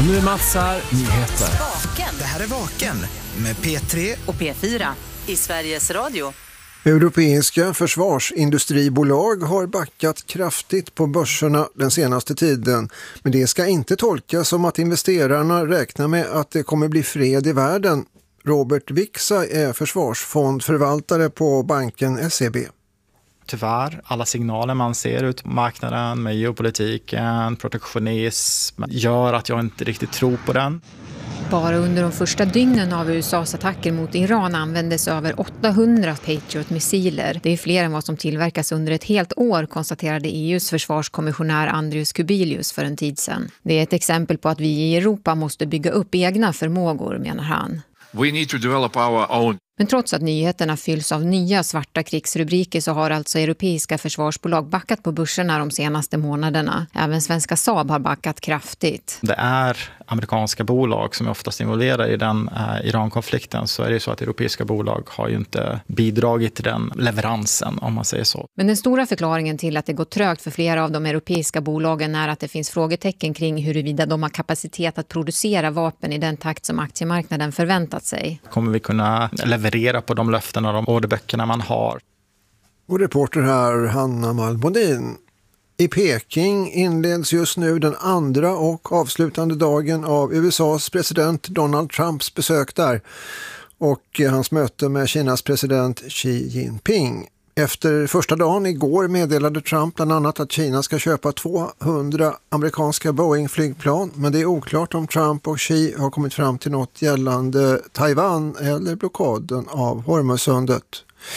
Och nu är Mats här, nyheter. Vaken. Det här är Vaken med P3 och P4 i Sveriges Radio. Europeiska försvarsindustribolag har backat kraftigt på börserna den senaste tiden, men det ska inte tolkas som att investerarna räknar med att det kommer bli fred i världen. Robert Wixa är försvarsfondförvaltare på banken SEB. Tyvärr, alla signaler man ser ut på marknaden med geopolitiken, protektionism gör att jag inte riktigt tror på den. Bara under de första dygnen av USAs attacker mot Iran användes över 800 Patriot-missiler. Det är fler än vad som tillverkas under ett helt år, konstaterade EUs försvarskommissionär Andrius Kubilius för en tid sedan. Det är ett exempel på att vi i Europa måste bygga upp egna förmågor, menar han. We need to develop our own. Men trots att nyheterna fylls av nya svarta krigsrubriker så har alltså europeiska försvarsbolag backat på börserna de senaste månaderna. Även svenska Saab har backat kraftigt. Det är amerikanska bolag som är oftast involverade i den Iran-konflikten, så är det så att europeiska bolag har ju inte bidragit till den leveransen, om man säger så. Men den stora förklaringen till att det går trögt för flera av de europeiska bolagen är att det finns frågetecken kring huruvida de har kapacitet att producera vapen i den takt som aktiemarknaden förväntat sig. Kommer vi kunna leverera på de löften och de orderböckerna man har? Och reporter här, Hanna Malmodin. I Peking inleds just nu den andra och avslutande dagen av USAs president Donald Trumps besök där och hans möte med Kinas president Xi Jinping. Efter första dagen igår meddelade Trump bland annat att Kina ska köpa 200 amerikanska Boeing-flygplan, men det är oklart om Trump och Xi har kommit fram till något gällande Taiwan eller blockaden av Hormuzsundet.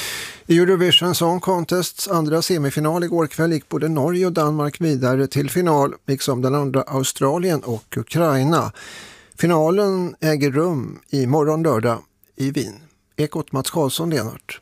I Eurovision Song Contests andra semifinal igår kväll gick både Norge och Danmark vidare till final, liksom den andra Australien och Ukraina. Finalen äger rum i morgon lördag i Wien. Ekot Mats Karlsson, Lenart.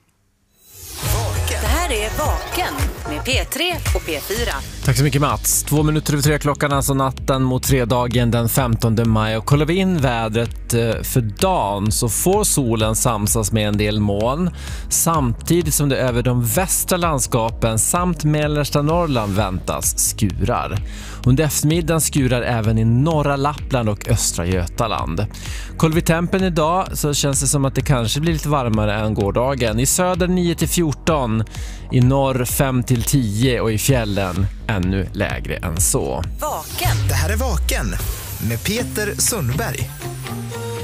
Det här är Vaken med P3 och P4. Tack så mycket Mats. 2 minuter över 3 klockan, alltså natten mot fredagen den 15 maj. Och kollar vi in vädret för dagen så får solen samsas med en del moln. Samtidigt som det över de västra landskapen samt mellersta Norrland väntas skurar. Under eftermiddagen skurar även i norra Lappland och östra Götaland. Kollar vi tempen idag så känns det som att det kanske blir lite varmare än gårdagen. I söder 9-14, i norr 5-10 och i fjällen ännu lägre än så. Vaken. Det här är Vaken med Peter Sundberg.